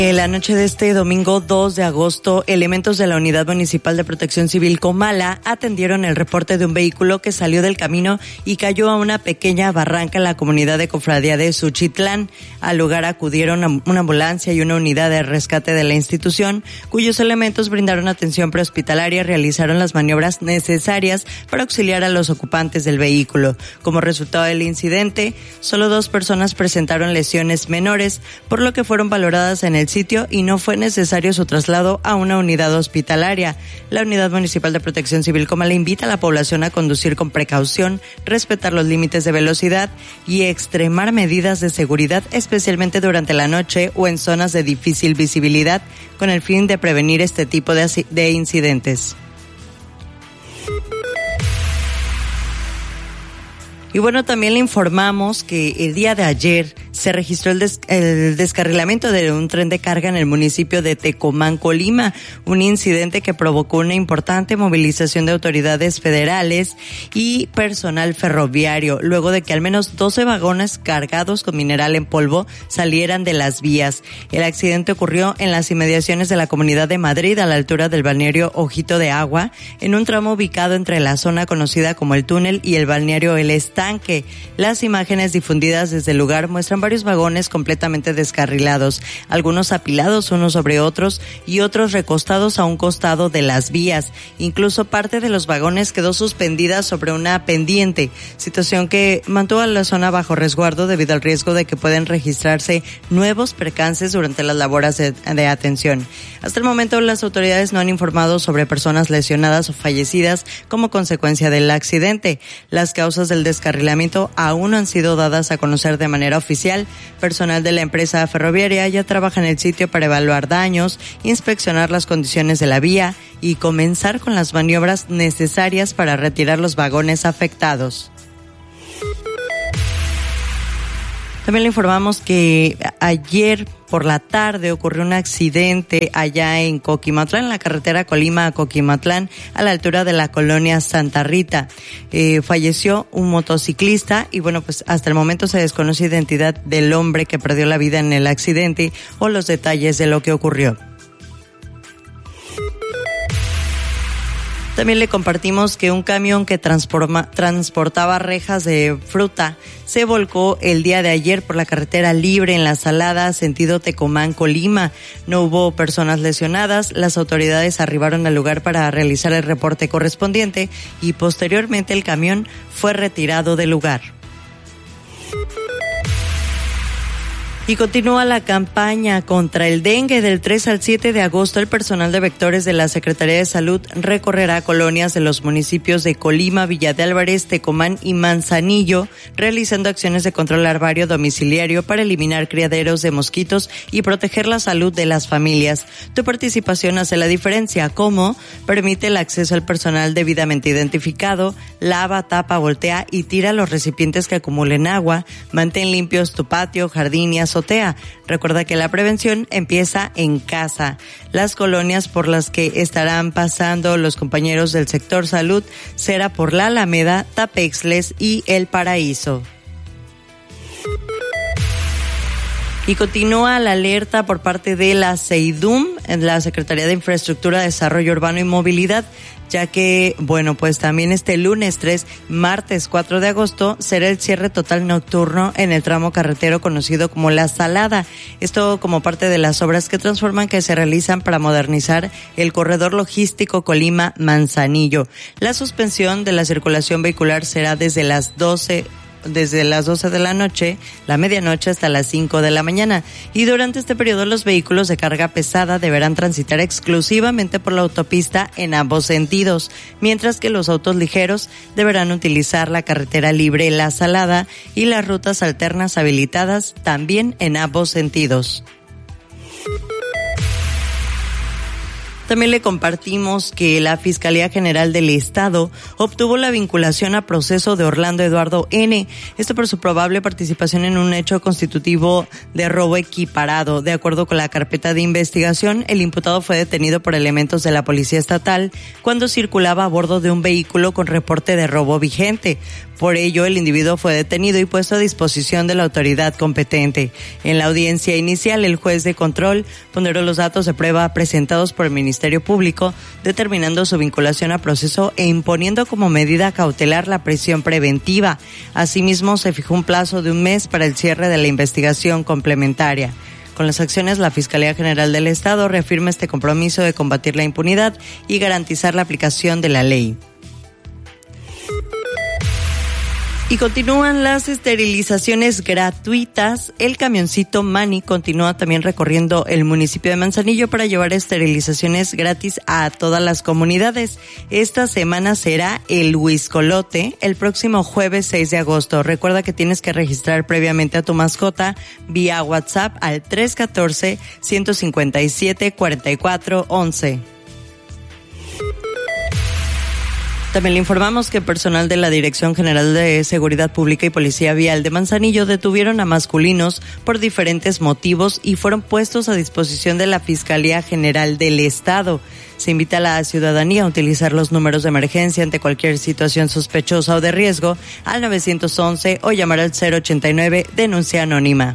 La noche de este domingo 2 de agosto, elementos de la Unidad Municipal de Protección Civil Comala atendieron el reporte de un vehículo que salió del camino y cayó a una pequeña barranca en la comunidad de Cofradía de Suchitlán. Al lugar acudieron una ambulancia y una unidad de rescate de la institución, cuyos elementos brindaron atención prehospitalaria y realizaron las maniobras necesarias para auxiliar a los ocupantes del vehículo. Como resultado del incidente, solo 2 personas presentaron lesiones menores, por lo que fueron valoradas en el sitio y no fue necesario su traslado a una unidad hospitalaria. La Unidad Municipal de Protección Civil Comala invita a la población a conducir con precaución, respetar los límites de velocidad y extremar medidas de seguridad, especialmente durante la noche o en zonas de difícil visibilidad, con el fin de prevenir este tipo de incidentes. Y bueno, también le informamos que el día de ayer se registró el descarrilamiento de un tren de carga en el municipio de Tecomán, Colima, un incidente que provocó una importante movilización de autoridades federales y personal ferroviario, luego de que al menos 12 vagones cargados con mineral en polvo salieran de las vías. El accidente ocurrió en las inmediaciones de la Comunidad de Madrid, a la altura del balneario Ojito de Agua, en un tramo ubicado entre la zona conocida como el túnel y el balneario El Estanque. Las imágenes difundidas desde el lugar muestran varios vagones completamente descarrilados, algunos apilados unos sobre otros y otros recostados a un costado de las vías. Incluso parte de los vagones quedó suspendida sobre una pendiente, situación que mantuvo a la zona bajo resguardo debido al riesgo de que pueden registrarse nuevos percances durante las labores de atención. Hasta el momento, las autoridades no han informado sobre personas lesionadas o fallecidas como consecuencia del accidente. Las causas del descarrilamiento aún no han sido dadas a conocer de manera oficial. Personal de la empresa ferroviaria ya trabaja en el sitio para evaluar daños, inspeccionar las condiciones de la vía y comenzar con las maniobras necesarias para retirar los vagones afectados. También le informamos que ayer por la tarde ocurrió un accidente allá en Coquimatlán, en la carretera Colima a Coquimatlán, a la altura de la colonia Santa Rita. Falleció un motociclista y bueno, pues hasta el momento se desconoce la identidad del hombre que perdió la vida en el accidente o los detalles de lo que ocurrió. También le compartimos que un camión que transportaba rejas de fruta se volcó el día de ayer por la carretera libre en La Salada, sentido Tecomán, Colima. No hubo personas lesionadas. Las autoridades arribaron al lugar para realizar el reporte correspondiente y posteriormente el camión fue retirado del lugar. Y continúa la campaña contra el dengue. Del 3 al 7 de agosto, el personal de vectores de la Secretaría de Salud recorrerá colonias de los municipios de Colima, Villa de Álvarez, Tecomán y Manzanillo, realizando acciones de control larvario domiciliario para eliminar criaderos de mosquitos y proteger la salud de las familias. Tu participación hace la diferencia, como permite el acceso al personal debidamente identificado, lava, tapa, voltea y tira los recipientes que acumulen agua, mantén limpios tu patio, jardín y azotea. Recuerda que la prevención empieza en casa. Las colonias por las que estarán pasando los compañeros del sector salud será por la Alameda, Tapexles y El Paraíso. Y continúa la alerta por parte de la SEIDUM, en la Secretaría de Infraestructura, Desarrollo Urbano y Movilidad, ya que, bueno, pues también este lunes 3, martes 4 de agosto, será el cierre total nocturno en el tramo carretero conocido como La Salada. Esto como parte de las obras que se realizan para modernizar el corredor logístico Colima-Manzanillo. La suspensión de la circulación vehicular será desde las 12 de la noche, la medianoche, hasta las 5 de la mañana. Y durante este periodo los vehículos de carga pesada deberán transitar exclusivamente por la autopista en ambos sentidos, mientras que los autos ligeros deberán utilizar la carretera libre La Salada y las rutas alternas habilitadas también en ambos sentidos. También le compartimos que la Fiscalía General del Estado obtuvo la vinculación a proceso de Orlando Eduardo N., esto por su probable participación en un hecho constitutivo de robo equiparado. De acuerdo con la carpeta de investigación, el imputado fue detenido por elementos de la Policía Estatal cuando circulaba a bordo de un vehículo con reporte de robo vigente. Por ello, el individuo fue detenido y puesto a disposición de la autoridad competente. En la audiencia inicial, el juez de control ponderó los datos de prueba presentados por el Ministerio Público, determinando su vinculación a proceso e imponiendo como medida cautelar la prisión preventiva. Asimismo, se fijó un plazo de un mes para el cierre de la investigación complementaria. Con las acciones, la Fiscalía General del Estado reafirma este compromiso de combatir la impunidad y garantizar la aplicación de la ley. Y continúan las esterilizaciones gratuitas. El camioncito Mani continúa también recorriendo el municipio de Manzanillo para llevar esterilizaciones gratis a todas las comunidades. Esta semana será el Huiscolote, el próximo jueves 6 de agosto. Recuerda que tienes que registrar previamente a tu mascota vía WhatsApp al 314-157-4411. También le informamos que personal de la Dirección General de Seguridad Pública y Policía Vial de Manzanillo detuvieron a masculinos por diferentes motivos y fueron puestos a disposición de la Fiscalía General del Estado. Se invita a la ciudadanía a utilizar los números de emergencia ante cualquier situación sospechosa o de riesgo al 911 o llamar al 089 denuncia anónima.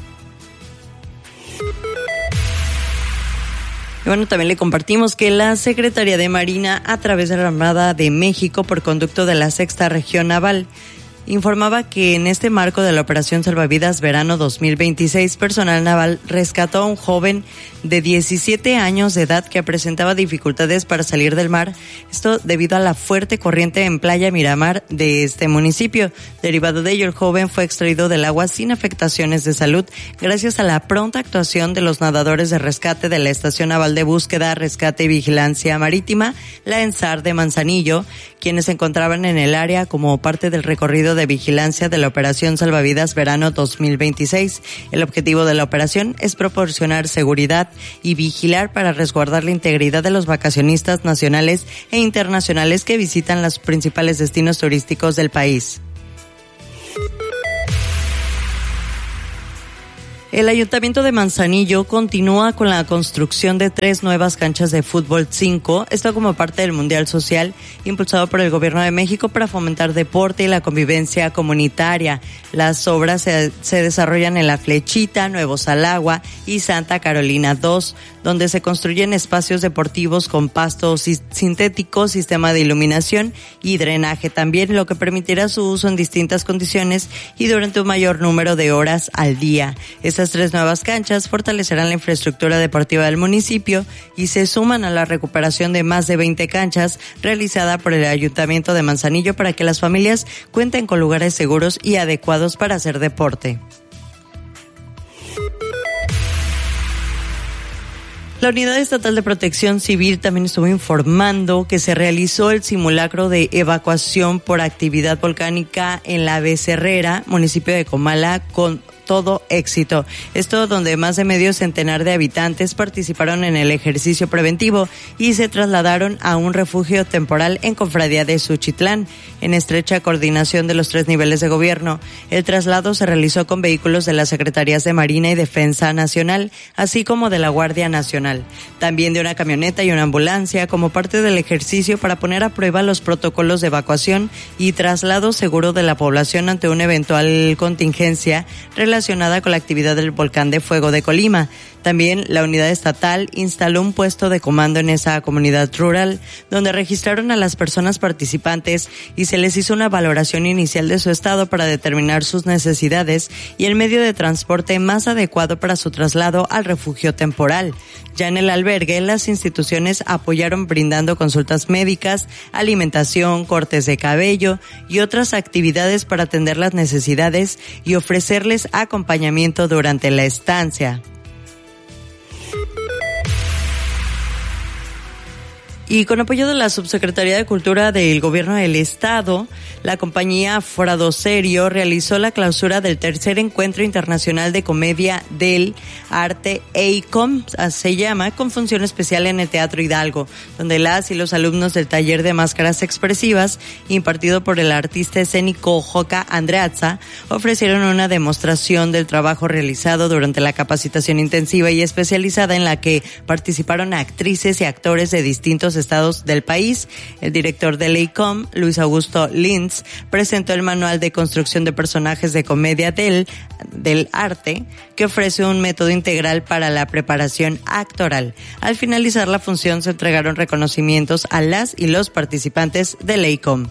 Y bueno, también le compartimos que la Secretaría de Marina, a través de la Armada de México, por conducto de la Sexta Región Naval, informaba que en este marco de la Operación Salvavidas Verano 2026, personal naval rescató a un joven de 17 años de edad que presentaba dificultades para salir del mar, esto debido a la fuerte corriente en Playa Miramar de este municipio. Derivado de ello, el joven fue extraído del agua sin afectaciones de salud gracias a la pronta actuación de los nadadores de rescate de la Estación Naval de Búsqueda, Rescate y Vigilancia Marítima, la ENSAR de Manzanillo, quienes se encontraban en el área como parte del recorrido de vigilancia de la Operación Salvavidas Verano 2026. El objetivo de la operación es proporcionar seguridad y vigilar para resguardar la integridad de los vacacionistas nacionales e internacionales que visitan los principales destinos turísticos del país. El Ayuntamiento de Manzanillo continúa con la construcción de 3 nuevas canchas de fútbol 5, esto como parte del Mundial Social impulsado por el Gobierno de México para fomentar deporte y la convivencia comunitaria. Las obras se desarrollan en La Flechita, Nuevo Salagua y Santa Carolina 2, donde se construyen espacios deportivos con pasto sintético, sistema de iluminación y drenaje también, lo que permitirá su uso en distintas condiciones y durante un mayor número de horas al día. Estas 3 nuevas canchas fortalecerán la infraestructura deportiva del municipio y se suman a la recuperación de más de 20 canchas realizada por el Ayuntamiento de Manzanillo para que las familias cuenten con lugares seguros y adecuados para hacer deporte. La Unidad Estatal de Protección Civil también estuvo informando que se realizó el simulacro de evacuación por actividad volcánica en la Becerrera, municipio de Comala, con todo éxito. Esto donde más de medio centenar de habitantes participaron en el ejercicio preventivo y se trasladaron a un refugio temporal en Cofradía de Suchitlán, en estrecha coordinación de los 3 niveles de gobierno. El traslado se realizó con vehículos de las Secretarías de Marina y Defensa Nacional, así como de la Guardia Nacional. También de una camioneta y una ambulancia como parte del ejercicio para poner a prueba los protocolos de evacuación y traslado seguro de la población ante una eventual contingencia relacionada con la actividad del volcán de fuego de Colima. También la unidad estatal instaló un puesto de comando en esa comunidad rural, donde registraron a las personas participantes y se les hizo una valoración inicial de su estado para determinar sus necesidades y el medio de transporte más adecuado para su traslado al refugio temporal. Ya en el albergue, las instituciones apoyaron brindando consultas médicas, alimentación, cortes de cabello y otras actividades para atender las necesidades y ofrecerles acompañamiento durante la estancia. Y con apoyo de la Subsecretaría de Cultura del Gobierno del Estado, la compañía Frado Serio realizó la clausura del 3er Encuentro Internacional de Comedia del Arte EICOM, se llama, con función especial en el Teatro Hidalgo, donde las y los alumnos del taller de máscaras expresivas, impartido por el artista escénico Joka Andreazza, ofrecieron una demostración del trabajo realizado durante la capacitación intensiva y especializada en la que participaron actrices y actores de distintos estados del país. El director de LEICOM, Luis Augusto Lintz, presentó el manual de construcción de personajes de comedia del arte, que ofrece un método integral para la preparación actoral. Al finalizar la función se entregaron reconocimientos a las y los participantes de LEICOM.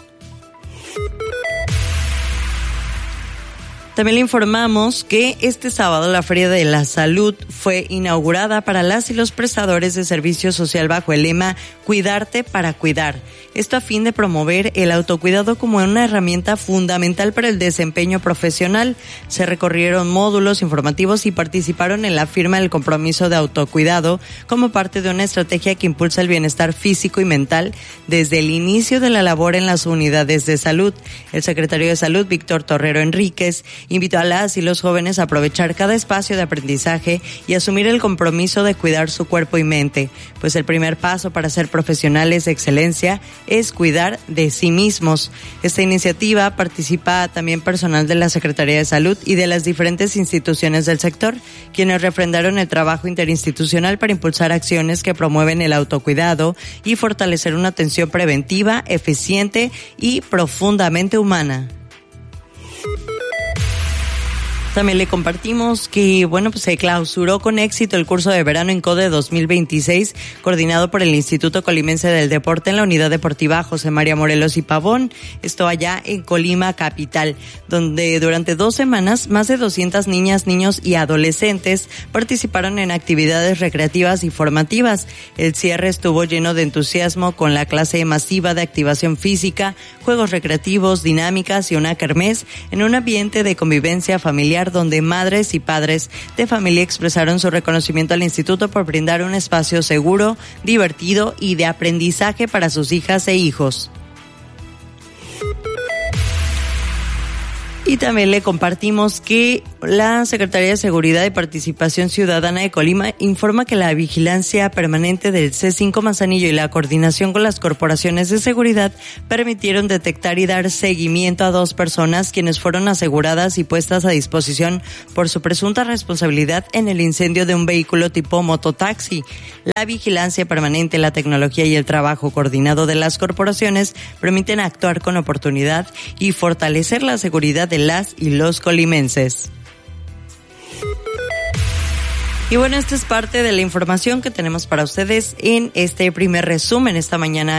También le informamos que este sábado la Feria de la Salud fue inaugurada para las y los prestadores de servicio social bajo el lema Cuidarte para cuidar. Esto a fin de promover el autocuidado como una herramienta fundamental para el desempeño profesional. Se recorrieron módulos informativos y participaron en la firma del compromiso de autocuidado como parte de una estrategia que impulsa el bienestar físico y mental desde el inicio de la labor en las unidades de salud. El secretario de Salud, Víctor Torrero Enríquez, invitó a las y los jóvenes a aprovechar cada espacio de aprendizaje y asumir el compromiso de cuidar su cuerpo y mente, pues el primer paso para ser profesionales de excelencia es cuidar de sí mismos. Esta iniciativa participa también personal de la Secretaría de Salud y de las diferentes instituciones del sector, quienes refrendaron el trabajo interinstitucional para impulsar acciones que promueven el autocuidado y fortalecer una atención preventiva, eficiente y profundamente humana. También le compartimos que, se clausuró con éxito el curso de verano en CODE 2026, coordinado por el Instituto Colimense del Deporte en la Unidad Deportiva José María Morelos y Pavón. Esto allá en Colima capital, donde durante 2 semanas más de 200 niñas, niños y adolescentes participaron en actividades recreativas y formativas. El cierre estuvo lleno de entusiasmo con la clase masiva de activación física, juegos recreativos, dinámicas y una kermés en un ambiente de convivencia familiar donde madres y padres de familia expresaron su reconocimiento al instituto por brindar un espacio seguro, divertido y de aprendizaje para sus hijas e hijos. Y también le compartimos que la Secretaría de Seguridad y Participación Ciudadana de Colima informa que la vigilancia permanente del C5 Manzanillo y la coordinación con las corporaciones de seguridad permitieron detectar y dar seguimiento a 2 personas quienes fueron aseguradas y puestas a disposición por su presunta responsabilidad en el incendio de un vehículo tipo mototaxi. La vigilancia permanente, la tecnología y el trabajo coordinado de las corporaciones permiten actuar con oportunidad y fortalecer la seguridad de las y los colimenses. Y esta es parte de la información que tenemos para ustedes en este primer resumen esta mañana